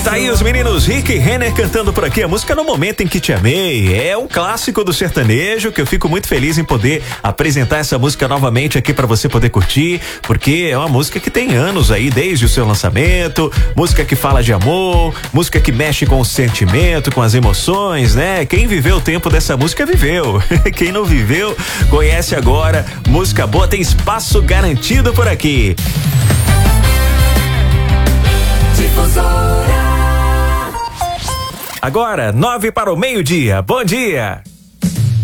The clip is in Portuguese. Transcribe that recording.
Tá aí os meninos Rick e Renner cantando por aqui a música No Momento em que Te Amei. É um clássico do sertanejo que eu fico muito feliz em poder apresentar essa música novamente aqui pra você poder curtir, porque é uma música que tem anos aí desde o seu lançamento, música que fala de amor, música que mexe com o sentimento, com as emoções, né? Quem viveu o tempo dessa música viveu. Quem não viveu, conhece agora. Música boa tem espaço garantido por aqui. Agora, 9 para o meio-dia. Bom dia.